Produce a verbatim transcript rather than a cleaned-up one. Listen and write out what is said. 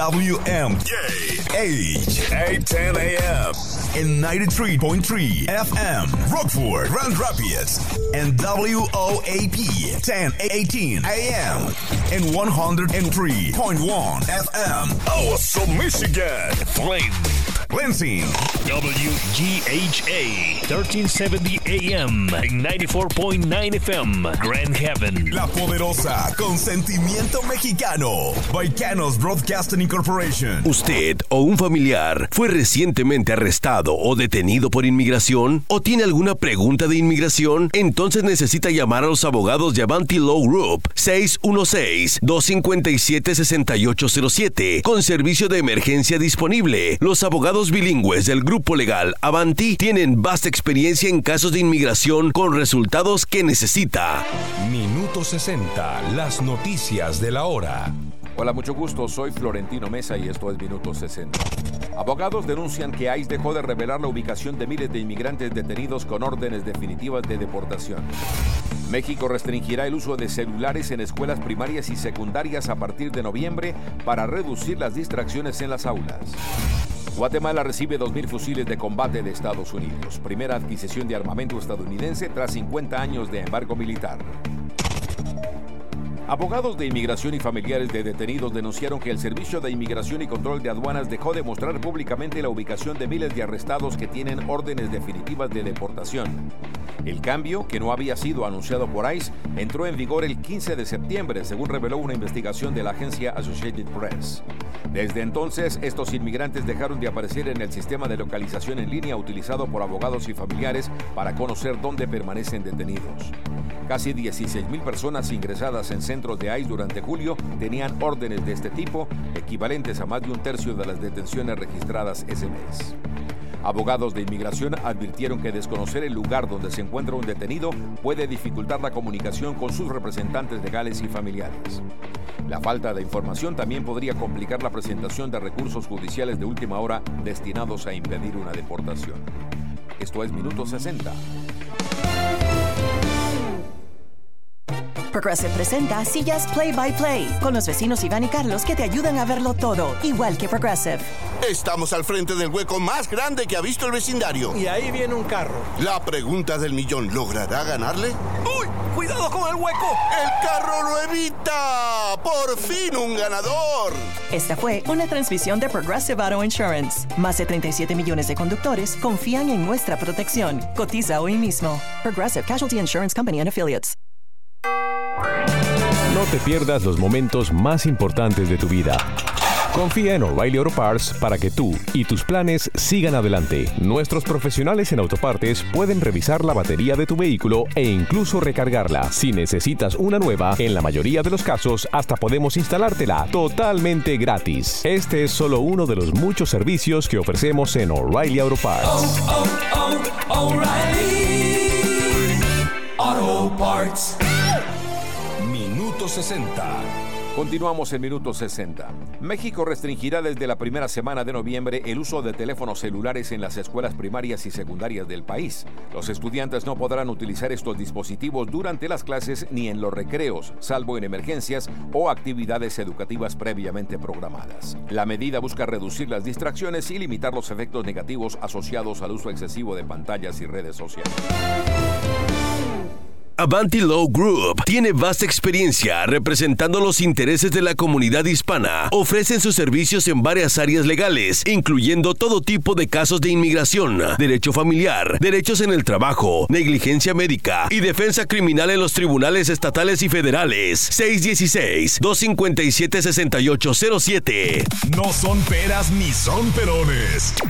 W M K H eight ten A M and ninety-three point three F M Rockford, Grand Rapids, and W O A P ten eighteen A M and one oh three point one F M Awesome, Michigan, Flint, Lansing, W G H A thirteen seventy A M and ninety-four point nine F M Grand Haven. La poderosa con sentimiento mexicano, Baicanos Broadcasting Incorporation. ¿Usted o un familiar fue recientemente arrestado o detenido por inmigración? ¿O tiene alguna pregunta de inmigración? Entonces necesita llamar a los abogados de Avanti Law Group seis uno seis, dos cinco siete, seis ocho cero siete con servicio de emergencia disponible. Los abogados bilingües del grupo legal Avanti tienen vasta experiencia en casos de inmigración con resultados que necesita. Minuto sesenta, las noticias de la hora. Hola, mucho gusto, soy Florentino Mesa y esto es Minuto sesenta. Abogados denuncian que ICE dejó de revelar la ubicación de miles de inmigrantes detenidos con órdenes definitivas de deportación. México restringirá el uso de celulares en escuelas primarias y secundarias a partir de noviembre para reducir las distracciones en las aulas. Guatemala recibe dos mil fusiles de combate de Estados Unidos, primera adquisición de armamento estadounidense tras cincuenta años de embargo militar. Abogados de inmigración y familiares de detenidos denunciaron que el Servicio de Inmigración y Control de Aduanas dejó de mostrar públicamente la ubicación de miles de arrestados que tienen órdenes definitivas de deportación. El cambio, que no había sido anunciado por ICE, entró en vigor el quince de septiembre, según reveló una investigación de la agencia Associated Press. Desde entonces, estos inmigrantes dejaron de aparecer en el sistema de localización en línea utilizado por abogados y familiares para conocer dónde permanecen detenidos. Casi dieciséis mil personas ingresadas en centros de ICE durante julio tenían órdenes de este tipo, equivalentes a más de un tercio de las detenciones registradas ese mes. Abogados de inmigración advirtieron que desconocer el lugar donde se encuentra un detenido puede dificultar la comunicación con sus representantes legales y familiares. La falta de información también podría complicar la presentación de recursos judiciales de última hora destinados a impedir una deportación. Esto es Minuto sesenta. Progressive presenta Sillas Play by Play con los vecinos Iván y Carlos que te ayudan a verlo todo, igual que Progressive. Estamos al frente del hueco más grande que ha visto el vecindario. Y ahí viene un carro. La pregunta del millón, ¿logrará ganarle? ¡Uy! ¡Cuidado con el hueco! ¡El carro lo evita! ¡Por fin un ganador! Esta fue una transmisión de Progressive Auto Insurance. Más de treinta y siete millones de conductores confían en nuestra protección. Cotiza hoy mismo. Progressive Casualty Insurance Company and Affiliates. No te pierdas los momentos más importantes de tu vida. Confía en O'Reilly Auto Parts para que tú y tus planes sigan adelante. Nuestros profesionales en autopartes pueden revisar la batería de tu vehículo e incluso recargarla. Si necesitas una nueva, en la mayoría de los casos hasta podemos instalártela totalmente gratis. Este es solo uno de los muchos servicios que ofrecemos en O'Reilly Auto Parts. Oh, oh, oh, O'Reilly Auto Parts. Minuto sesenta. Continuamos en Minuto sesenta. México restringirá desde la primera semana de noviembre el uso de teléfonos celulares en las escuelas primarias y secundarias del país. Los estudiantes no podrán utilizar estos dispositivos durante las clases ni en los recreos, salvo en emergencias o actividades educativas previamente programadas. La medida busca reducir las distracciones y limitar los efectos negativos asociados al uso excesivo de pantallas y redes sociales. Avanti Law Group tiene vasta experiencia representando los intereses de la comunidad hispana. Ofrecen sus servicios en varias áreas legales, incluyendo todo tipo de casos de inmigración, derecho familiar, derechos en el trabajo, negligencia médica y defensa criminal en los tribunales estatales y federales. seis uno seis, dos cinco siete, seis ocho cero siete. No son peras ni son perones.